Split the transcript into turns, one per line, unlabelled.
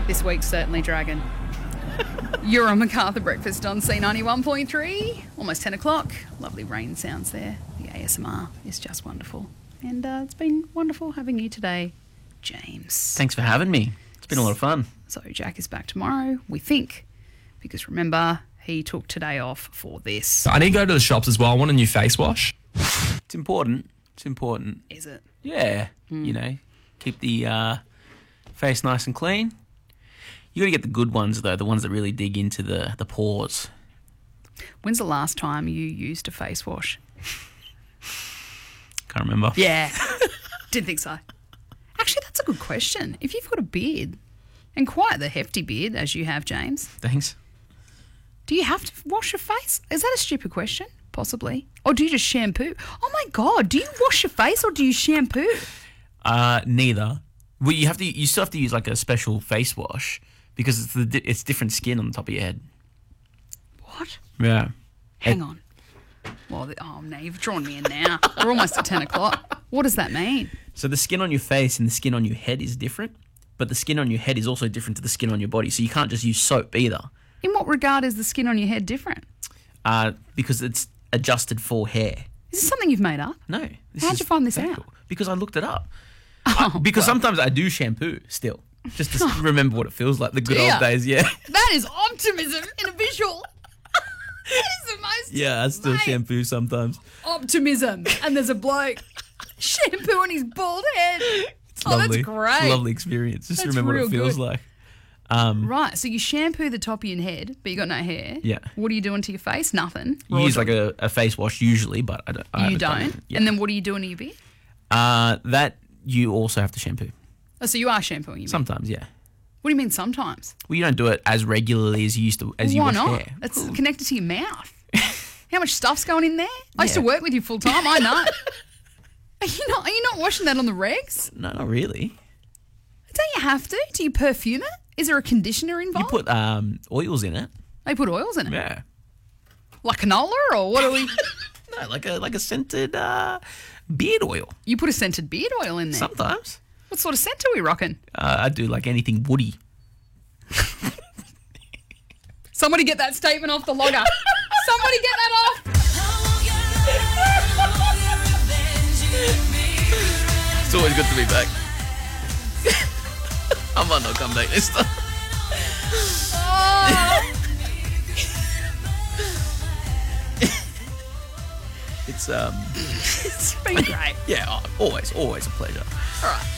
This week's certainly Dragon. You're on MacArthur Breakfast on C91.3. Almost 10 o'clock. Lovely rain sounds there. The ASMR is just wonderful. And it's been wonderful having you today, James.
Thanks for having me. It's been a lot of fun.
So Jack is back tomorrow, we think, because remember, he took today off for this.
I need to go to the shops as well. I want a new face wash.
It's important. It's important.
Is it?
Yeah. You know, keep the face nice and clean. You got to get the good ones, though, the ones that really dig into the pores.
When's the last time you used a face wash?
Can't remember.
Yeah. Didn't think so. Actually, that's a good question. If you've got a beard, and quite the hefty beard, as you have, James,
Thanks.
do you have to wash your face? Is that a stupid question? Possibly. Or do you just shampoo? Oh, my God. Do you wash your face or do you shampoo?
Neither. Well, you still have to use like a special face wash because it's different skin on the top of your head.
What?
Yeah.
Hang on. Well, now you've drawn me in now. We're almost at 10 o'clock. What does that mean?
So the skin on your face and the skin on your head is different, but the skin on your head is also different to the skin on your body. So you can't just use soap either.
In what regard is the skin on your head different?
Because it's adjusted for hair.
Is this something you've made up?
No.
How'd you find this out?
Because I looked it up.
Oh,
because sometimes I do shampoo still, just to remember what it feels like, the good old days, yeah.
That is optimism in a visual. That is the most...
Yeah, I still shampoo sometimes.
Optimism. And there's a bloke shampooing his bald head.
It's lovely.
That's great.
It's a lovely experience, just to remember what it feels like.
Right, so you shampoo the top of your head, but you got no hair.
Yeah.
What are you doing to your face? Nothing.
You use like a face wash usually, but I don't.
You don't?
Yeah.
And then what are you doing to your beard?
That you also have to shampoo.
Oh, so you are shampooing your beard?
Sometimes, yeah.
What do you mean sometimes?
Well, you don't do it as regularly as you used to, as you
Why
wash
not?
hair.
It's connected to your mouth. How much stuff's going in there? I used to
Yeah.
work with you full time. I know. Are you not washing that on the regs?
No, not really.
Don't you have to? Do you perfume it? Is there a conditioner
You
involved?
put oils in it.
They put oils in it?
Yeah.
Like canola or what are we...
No, like a scented beard oil.
You put a scented beard oil in there?
Sometimes.
What sort of scent are we rocking?
I do like anything woody.
Somebody get that statement off the logger. Somebody get that off.
It's always good to be back. I might not come back this time.
Oh.
It's
It's been great.
yeah, always a pleasure.
All right.